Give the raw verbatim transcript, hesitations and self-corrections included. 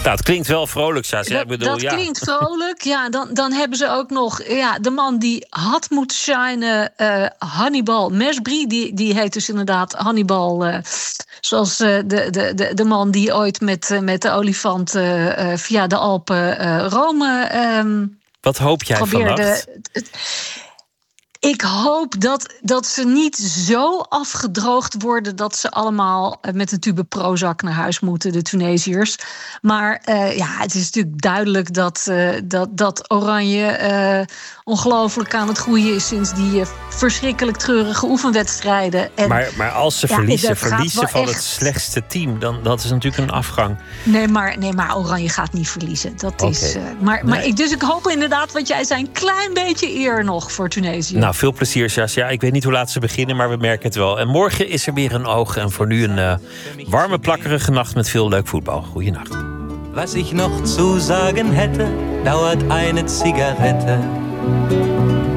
Nou, het klinkt wel vrolijk, Sascha. Dat, Ik bedoel, dat ja. klinkt vrolijk. Ja, dan, dan hebben ze ook nog ja, de man die had moeten shinen, uh, Hannibal Mejbri. Die, die heet dus inderdaad Hannibal, uh, zoals uh, de, de, de, de man die ooit met, uh, met de olifant uh, uh, via de Alpen uh, Rome um, Wat hoop jij probeerde. vannacht? Het, Ik hoop dat, dat ze niet zo afgedroogd worden dat ze allemaal met een tube Prozac naar huis moeten, de Tunesiërs. Maar uh, ja, het is natuurlijk duidelijk dat, uh, dat, dat Oranje uh, ongelooflijk aan het groeien is sinds die uh, verschrikkelijk treurige oefenwedstrijden. En, maar, maar als ze ja, verliezen, verliezen van echt... het slechtste team, dan dat is natuurlijk een afgang. Nee, maar, nee, maar Oranje gaat niet verliezen. Dat Okay. is. Uh, maar, nee. maar ik, dus ik hoop inderdaad, wat jij zei, een klein beetje eer nog voor Tunesië. Nou, veel plezier, Sascha. Ik weet niet hoe laat ze beginnen, maar we merken het wel. En morgen is er weer een oog. En voor nu een uh, warme, plakkerige nacht met veel leuk voetbal. Goeienacht. Was ich noch zu sagen hätte, dauert eine Zigarette.